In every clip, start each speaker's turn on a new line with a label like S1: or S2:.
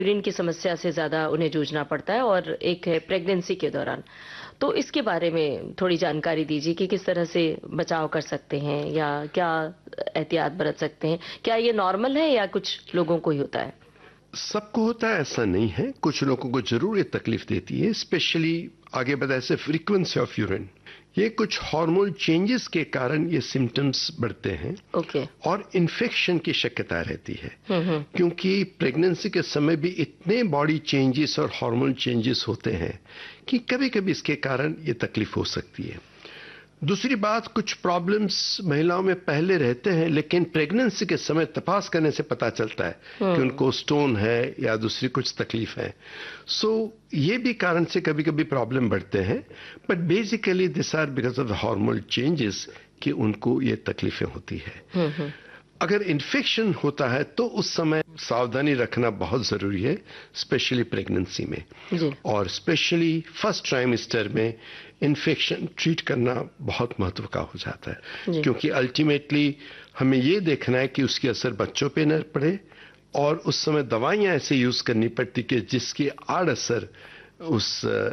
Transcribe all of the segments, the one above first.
S1: Urine की समस्या से ज़्यादा उन्हें जूझना पड़ता है और एक है प्रेगनेंसी के दौरान। तो इसके बारे में थोड़ी जानकारी दीजिए कि किस तरह से बचाव कर सकते हैं या क्या एहतियात बरत सकते हैं? क्या ये नॉर्मल है या कुछ लोगों को ही होता है?
S2: सबको होता है ऐसा नहीं है, कुछ लोगों को जरूर ये तकलीफ देती है, स्पेशली आगे बताए से फ्रीक्वेंसी ऑफ यूरिन। ये कुछ हार्मोन चेंजेस के कारण ये सिम्टम्स बढ़ते हैं।
S1: ओके।
S2: और इन्फेक्शन की शक्यता रहती है, क्योंकि प्रेगनेंसी के समय भी इतने बॉडी चेंजेस और हार्मोन चेंजेस होते हैं कि कभी कभी इसके कारण ये तकलीफ हो सकती है। दूसरी बात, कुछ प्रॉब्लम्स महिलाओं में पहले रहते हैं, लेकिन प्रेगनेंसी के समय तपास करने से पता चलता है कि उनको स्टोन है या दूसरी कुछ तकलीफ है। सो ये भी कारण से कभी कभी प्रॉब्लम बढ़ते हैं, but basically this are because of the hormonal changes कि उनको ये तकलीफें होती है। अगर इन्फेक्शन होता है तो उस समय सावधानी रखना बहुत जरूरी है, स्पेशली प्रेगनेंसी में
S1: जी।
S2: और स्पेशली फर्स्ट ट्राइमेस्टर में इन्फेक्शन ट्रीट करना बहुत महत्व का हो जाता है, क्योंकि अल्टीमेटली हमें ये देखना है कि उसकी असर बच्चों पे न पड़े और उस समय दवाइयां ऐसे यूज करनी पड़ती कि जिसकी आड़ असर उस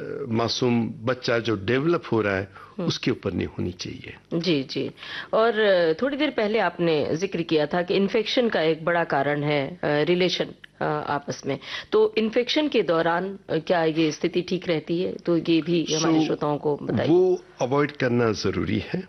S2: मासूम बच्चा जो डेवलप हो रहा है उसके ऊपर नहीं होनी चाहिए।
S1: जी जी। और थोड़ी देर पहले आपने जिक्र किया था कि इन्फेक्शन का एक बड़ा कारण है रिलेशन आपस में, तो इन्फेक्शन के दौरान क्या ये स्थिति ठीक रहती है? तो ये भी हमारे श्रोताओं को बताइए।
S2: वो अवॉइड करना जरूरी है,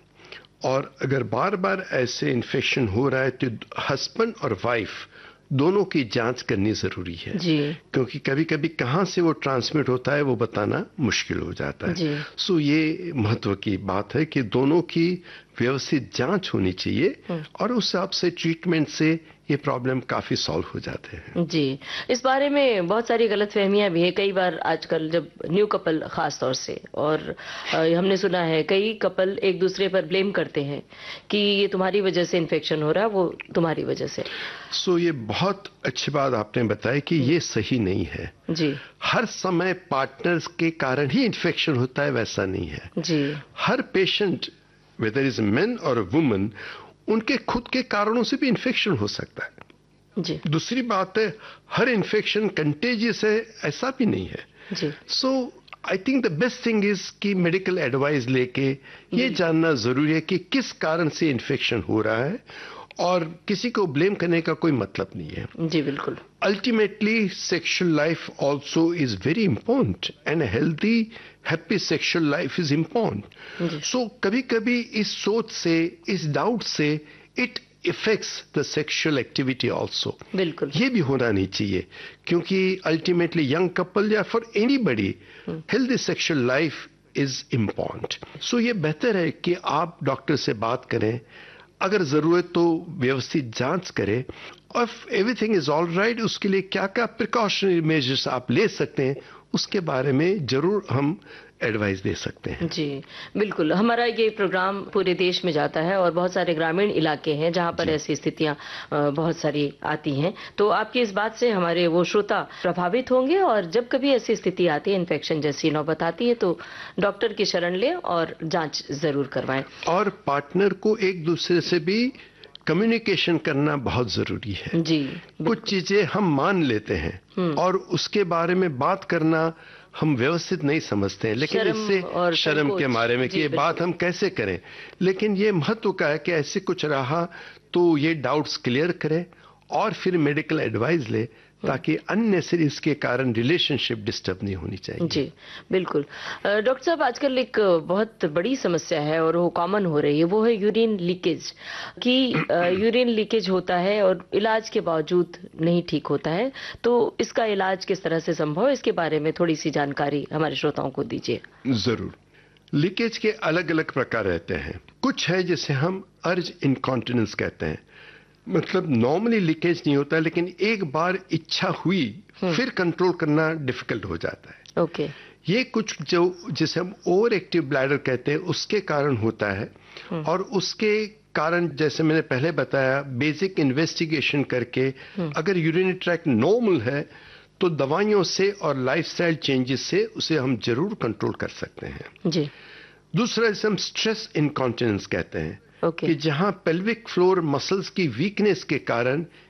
S2: और अगर बार बार ऐसे इन्फेक्शन हो रहा है तो हस्बैंड और वाइफ दोनों की जांच करनी जरूरी है
S1: जी।
S2: क्योंकि कभी कभी कहां से वो ट्रांसमिट होता है वो बताना मुश्किल हो जाता है। सो ये महत्व की बात है कि दोनों की व्यवस्थित जांच होनी चाहिए और उस हिसाब से ट्रीटमेंट से ये प्रॉब्लम काफी सॉल्व हो जाते हैं।
S1: जी। इस बारे में बहुत सारी गलतफहमियां भी है कई बार आजकल, जब न्यू कपल खास तौर से, और हमने सुना है कई कपल एक दूसरे पर ब्लेम करते हैं कि ये तुम्हारी वजह से इन्फेक्शन हो रहा है, वो तुम्हारी वजह से।
S2: सो ये बहुत अच्छी बात आपने बताई कि ये सही नहीं है
S1: जी।
S2: हर समय पार्टनर्स के कारण ही इन्फेक्शन होता है वैसा नहीं है
S1: जी।
S2: हर पेशेंट वेदर इज मैन और अ वुमन उनके खुद के कारणों से भी इन्फेक्शन हो सकता है।
S1: जी।
S2: दूसरी बात है हर इन्फेक्शन कंटेजियस है ऐसा भी नहीं है।
S1: जी।
S2: सो I think the best thing is कि मेडिकल एडवाइस लेके ये जानना जरूरी है कि किस कारण से इन्फेक्शन हो रहा है, और किसी को ब्लेम करने का कोई मतलब नहीं है।
S1: जी बिल्कुल।
S2: Ultimately sexual life also is very important and healthy happy sexual life is important. सो कभी कभी इस सोच से, इस डाउट से it effects the sexual activity also.
S1: बिल्कुल।
S2: ये भी होना नहीं चाहिए, क्योंकि अल्टीमेटली यंग कपल या for anybody healthy sexual life is important. सो ये बेहतर है कि आप डॉक्टर से बात करें, अगर जरूरत तो व्यवस्थित जांच करें, और एवरीथिंग इज ऑल राइट उसके लिए क्या क्या प्रिकॉशनरी मेजर्स आप ले सकते हैं उसके बारे में जरूर हम एडवाइस दे सकते हैं।
S1: जी बिल्कुल। हमारा ये प्रोग्राम पूरे देश में जाता है और बहुत सारे ग्रामीण इलाके हैं जहां पर ऐसी स्थितियां बहुत सारी आती हैं, तो आपकी इस बात से हमारे वो श्रोता प्रभावित होंगे, और जब कभी ऐसी स्थिति आती है, इन्फेक्शन जैसी नौबत आती है, तो डॉक्टर की शरण लें और जांच जरूर करवाएं।
S2: और पार्टनर को एक दूसरे से भी कम्युनिकेशन करना बहुत जरूरी है।
S1: जी।
S2: कुछ चीजें हम मान लेते हैं और उसके बारे में बात करना हम व्यवस्थित नहीं समझते हैं, लेकिन इससे शर्म के मारे में कि ये बात हम कैसे करें, लेकिन ये महत्व का है कि ऐसे कुछ रहा तो ये डाउट्स क्लियर करें और फिर मेडिकल एडवाइस ले, ताकि अननेसेसरी इसके कारण रिलेशनशिप डिस्टर्ब नहीं होनी चाहिए।
S1: जी बिल्कुल। डॉक्टर साहब, आजकल एक बहुत बड़ी समस्या है और वो कॉमन हो रही है, वो है यूरिन लीकेज की। यूरिन लीकेज होता है और इलाज के बावजूद नहीं ठीक होता है, तो इसका इलाज किस तरह से संभव है, इसके बारे में थोड़ी सी जानकारी हमारे श्रोताओं को दीजिए।
S2: जरूर। लीकेज के अलग अलग प्रकार रहते हैं। कुछ है जिसे हम अर्ज इनकॉन्टिनेंस कहते हैं, मतलब नॉर्मली लीकेज नहीं होता, लेकिन एक बार इच्छा हुई फिर कंट्रोल करना डिफिकल्ट हो जाता है।
S1: ओके।
S2: ये कुछ जो जिसे हम ओवर एक्टिव ब्लैडर कहते हैं उसके कारण होता है, और उसके कारण जैसे मैंने पहले बताया, बेसिक इन्वेस्टिगेशन करके अगर यूरिनरी ट्रैक्ट नॉर्मल है तो दवाइयों से और लाइफस्टाइल चेंजेस से उसे हम जरूर कंट्रोल कर सकते हैं।
S1: जी।
S2: दूसरा जिसे हम स्ट्रेस इनकॉन्टिनेंस कहते हैं,
S1: Okay.
S2: कि जहां पेल्विक फ्लोर मसल्स की वीकनेस के कारण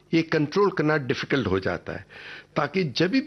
S2: ये कंट्रोल करना डिफिकल्ट हो जाता है। ताकि जब भी